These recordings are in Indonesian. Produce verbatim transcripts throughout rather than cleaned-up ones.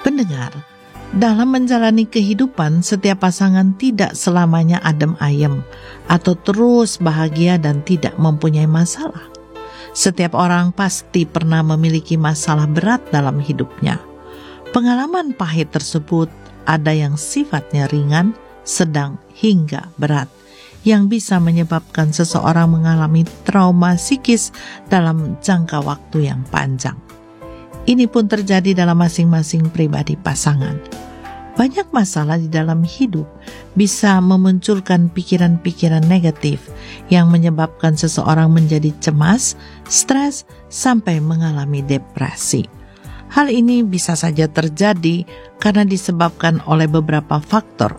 Pendengar, dalam menjalani kehidupan, setiap pasangan tidak selamanya adem ayem atau terus bahagia dan tidak mempunyai masalah. Setiap orang pasti pernah memiliki masalah berat dalam hidupnya. Pengalaman pahit tersebut ada yang sifatnya ringan, sedang hingga berat, yang bisa menyebabkan seseorang mengalami trauma psikis dalam jangka waktu yang panjang. Ini pun terjadi dalam masing-masing pribadi pasangan. Banyak masalah di dalam hidup bisa memunculkan pikiran-pikiran negatif yang menyebabkan seseorang menjadi cemas, stres, sampai mengalami depresi. Hal ini bisa saja terjadi karena disebabkan oleh beberapa faktor,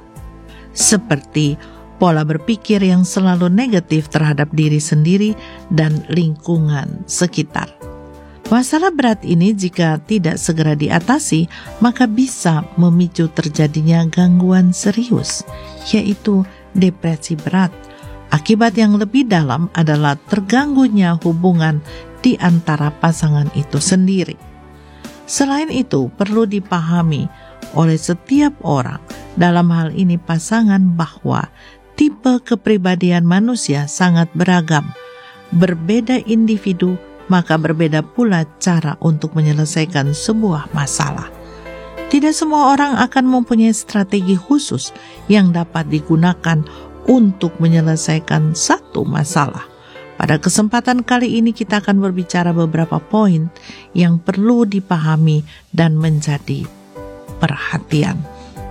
seperti pola berpikir yang selalu negatif terhadap diri sendiri dan lingkungan sekitar. Masalah berat ini jika tidak segera diatasi, maka bisa memicu terjadinya gangguan serius, yaitu depresi berat. Akibat yang lebih dalam adalah terganggunya hubungan di antara pasangan itu sendiri. Selain itu, perlu dipahami oleh setiap orang, dalam hal ini pasangan, bahwa tipe kepribadian manusia sangat beragam. Berbeda individu, maka berbeda pula cara untuk menyelesaikan sebuah masalah. Tidak semua orang akan mempunyai strategi khusus yang dapat digunakan untuk menyelesaikan satu masalah. Pada kesempatan kali ini kita akan berbicara beberapa poin yang perlu dipahami dan menjadi perhatian.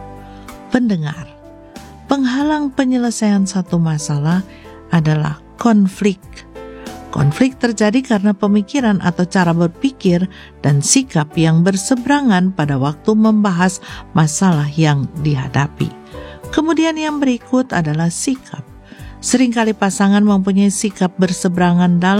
Pendengar, penghalang penyelesaian satu masalah adalah konflik. Konflik terjadi karena pemikiran atau cara berpikir dan sikap yang berseberangan pada waktu membahas masalah yang dihadapi. Kemudian yang berikut adalah sikap. Seringkali pasangan mempunyai sikap berseberangan dalam